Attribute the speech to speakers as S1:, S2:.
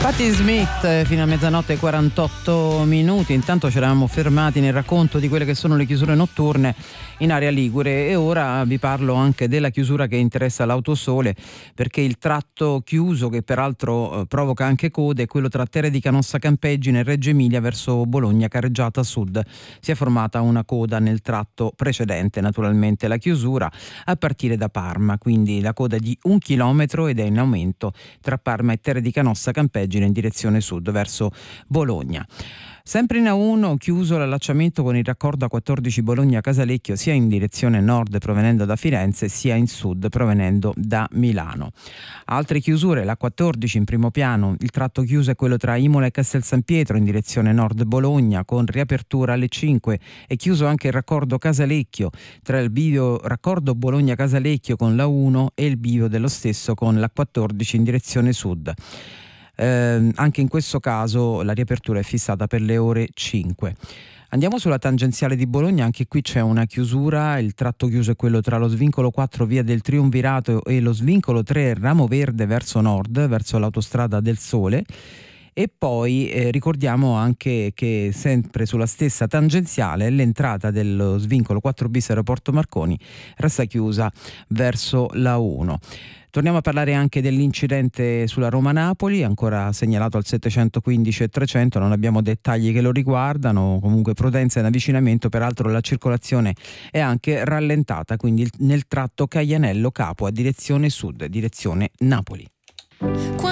S1: Patti Smith fino a mezzanotte e 48 minuti. Intanto ci eravamo fermati nel racconto di quelle che sono le chiusure notturne in area ligure e ora vi parlo anche della chiusura che interessa l'Autosole, perché il tratto chiuso, che peraltro provoca anche code, è quello tra Terre di Canossa Campeggine e Reggio Emilia verso Bologna Carreggiata Sud. Si è formata una coda nel tratto precedente, naturalmente la chiusura, a partire da Parma, quindi la coda di 1 chilometro ed è in aumento tra Parma e Terre di Canossa Campeggine in direzione sud verso Bologna. Sempre in A1 chiuso l'allacciamento con il raccordo A14 Bologna-Casalecchio sia in direzione nord provenendo da Firenze sia in sud provenendo da Milano. Altre chiusure, l'A14 in primo piano, il tratto chiuso è quello tra Imola e Castel San Pietro in direzione nord Bologna con riapertura alle 5, è chiuso anche il raccordo Casalecchio tra il bivio raccordo Bologna-Casalecchio con l'A1 e il bivio dello stesso con l'A14 in direzione sud. Anche in questo caso la riapertura è fissata per le ore 5. Andiamo sulla tangenziale di Bologna, anche qui c'è una chiusura, il tratto chiuso è quello tra lo svincolo 4 via del Triumvirato e lo svincolo 3 Ramo Verde verso nord, verso l'autostrada del Sole. E poi ricordiamo anche che sempre sulla stessa tangenziale l'entrata dello svincolo 4 bis aeroporto Marconi resta chiusa verso la 1. Torniamo a parlare anche dell'incidente sulla Roma-Napoli, ancora segnalato al 715 e 300, non abbiamo dettagli che lo riguardano, comunque prudenza in avvicinamento, peraltro la circolazione è anche rallentata, quindi nel tratto Caianello-Capua direzione sud, direzione Napoli.